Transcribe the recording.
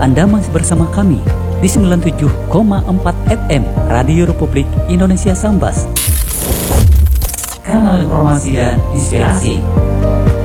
Anda masih bersama kami di 97,4 FM Radio Republik Indonesia Sambas. Kanal informasi dan inspirasi.